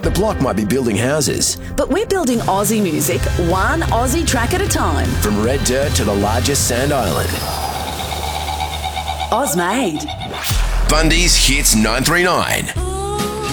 The block might be building houses. But we're building Aussie music, one Aussie track at a time. From red dirt to the largest sand island. Ozmade. Bundy's Hits 939.